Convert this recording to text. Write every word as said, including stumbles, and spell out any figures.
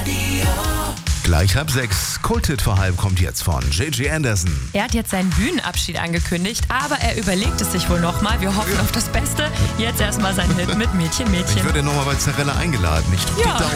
Gleich halb sechs. Kulthit vor halb kommt jetzt von J J Anderson. Er hat jetzt seinen Bühnenabschied angekündigt, aber er überlegt es sich wohl nochmal. Wir hoffen auf das Beste. Jetzt erstmal sein Hit mit Mädchen, Mädchen. Ich würde nochmal bei Zarella eingeladen. Ich drück Ja. die Daumen.